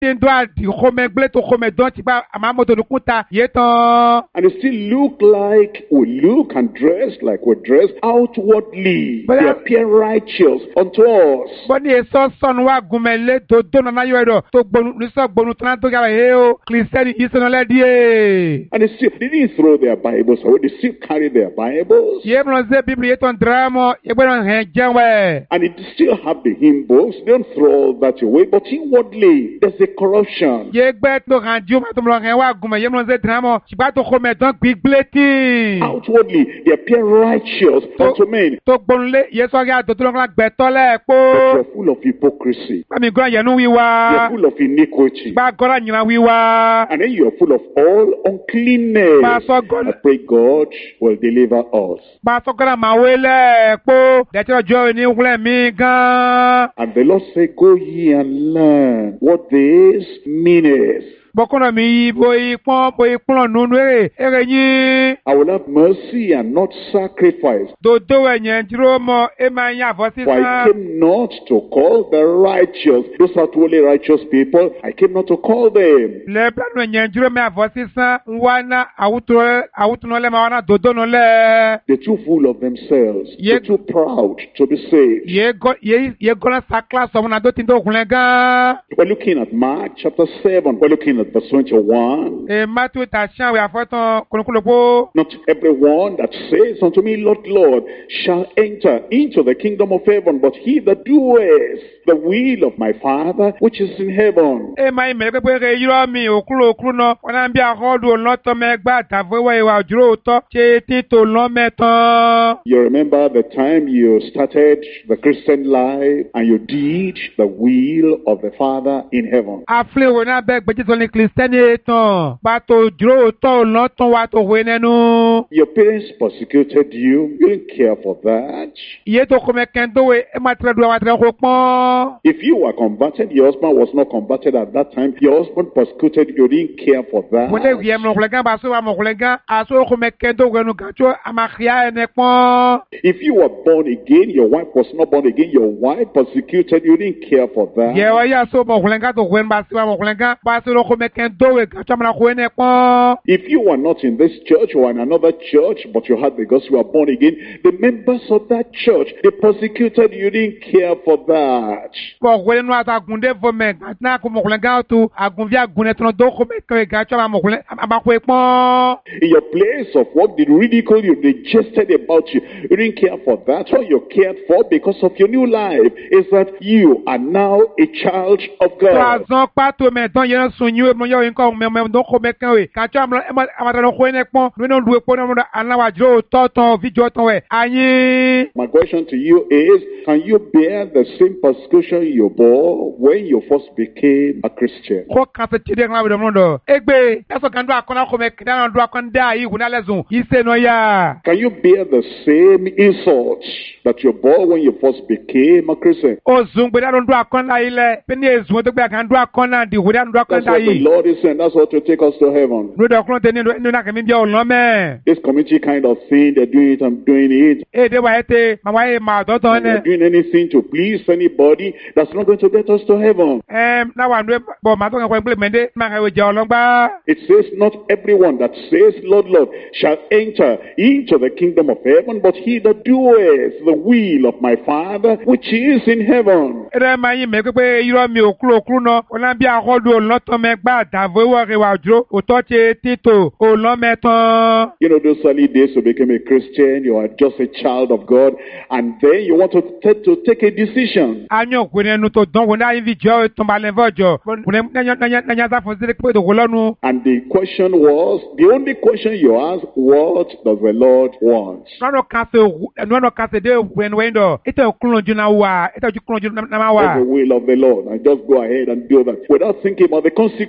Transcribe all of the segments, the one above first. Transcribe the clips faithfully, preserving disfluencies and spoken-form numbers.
tendo di home gle to home don ti ba amamoto no kunta ye tan. And they still look like we look and dress like we dress outwardly. But they I- appear righteous unto us. Boni eso son wa gumele to do na yo edo to gbonu ni so gbonu tan to ga he o Christian isono le die. And they still they didn't throw their Bibles away. They still carry their Bibles. Ye bro ze Bible ye ton dramo ye bro he janwe. And they still have the hymn books. They don't throw all that away. But inwardly, there's a corruption. Ye gbe to ranju ma to lo he wa gume ye bro ze dramo ti ba to home don gbigbleti. Outwardly, they appear righteous unto men. To gbonu le ye so ga to to lo gbe to le But po. they're full of hypocrisy. Ba mi gora yenu You're wiwa. full of iniquity. Ba gora nyina wiwa. And then you're full of all uncleanness. Ba so go I pray God will deliver us. ba so gora ma wele po. De ti ojo ni wule mi gan. And the Lord said, go ye and learn what this meaneth. Bokono mi bo ipon bo ipon nunu ere ere yin. I will have mercy and not sacrifice. Dodo enyen duro mo e ma yan vo For I sisan. came not to call the righteous, those outwardly righteous people, I came not to call them. Le planu enyen duro me avo sisan nwana awuto awuto le ma wana dodo no le. They're too full of themselves. Ye- They're too proud to be saved. Ye go ye ye go na sakla so na do tin do kunle gan. We're looking at Mark chapter seven. We're looking at verse twenty-one. E matu ta chan we afoton kunukulo po. Not everyone that says unto me, Lord, Lord, shall enter into the kingdom of heaven, but he that doeth the will of my Father which is in heaven. E ma ime pe pe yiro mi okulo okuru no wana bi ahodu lo to me gba ta fwe wa ojuro to che tin to lo metan. You remember the time you started the Christian life and you did the will of the Father in heaven. Afle wo na be gbeje to ni Christian etan. Ba to juro to lo ton wa to we nenu. Your parents persecuted you. You didn't care for that. Iye to ko me kendo we e ma tre do wa tre ko pon. If you were converted, your husband was not converted at that time. Your husband persecuted you. You didn't care for Wo le that. wi em lo kulega ba so wa mo kulega aso ko me kendo we nu gacho amakhia ene pon. If you were born again, your wife was not born again. Your wife persecuted you. You didn't care for that. Ye wa ya so mo kulega to wen ba so wa mo kulega ba so lo ko me kendo we gacho amana ko ene pon. If you were not in this church or in another church, but you had because you were born again, the members of that church, they persecuted you. You didn't care for that. Ko wele no ata gunde vo me na ko mo kulega to agunvi agune to do ko me ke gacho ama mo kulega ama ko pon. In your place of work, they ridiculed you, they jested about you. You didn't care for that. What you cared for because of your new life is that you are now a child of God. Razon pato me don yen sunyu mo yo nko me me don ko me kan we ka cho am am don ko ne pon no no duwe pon no ana wa jiro to ton video ton we ayin. My question to you is, can you bear the same persecution you bore when you first became a Christian? Ko kan se ti de kan we don do egbe eso kan do akona ko me kan do akona yi huna lezun ise no ya. Can you bear the same insults that you bore when you first became a Christian? O zun gbe da don do akona ile pe ni ezun to gbe kan do akona di huna do That's akona what the yi. Lord is saying. That's what will take us to heaven. No do akona te ni no na kan mi bi o lo me. This community kind of thing, they're doing it, I'm doing it. E de wa ete ma wa e ma do ton And they're ne. doing anything to please anybody that's not going to get us to heaven. Em na wa no bo ma to kan ko implement ma ka we je ologba. It says, not everyone that says, Lord, Lord, shall enter into the kingdom of heaven, but he that doeth the will of my Father which is in heaven. Ere ma yin me pe iro mi okuru okuru no ona bi ahodu oloto me gba davo wo re wa duro oto che tito olo metan. You know, those early days you became a Christian, you are just a child of God, and then you want to, t- to take a decision. Anyo kwene nu to don wona yin vi jo to ba le vojo. Wona nanya nanya nanya za fo sire pe do wolonu. And the question was, the only question you asked, what does the Lord want? No ka se no no ka se de wen wendo. Ite okuru ju na wa, ite ju okuru ju na ma That's the wa. will of the Lord. And just go ahead and do that without thinking about the consequences.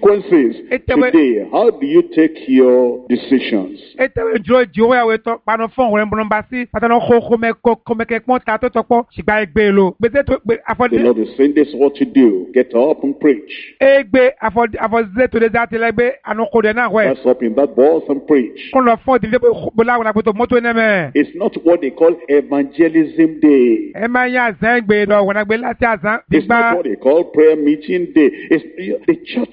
consequences. Today, how do you take your decisions? The Lord is saying this is what you do. Get up and preach. Rise up in that bus and preach. It's not what they call evangelism day. It's not what they call prayer meeting day. It's the church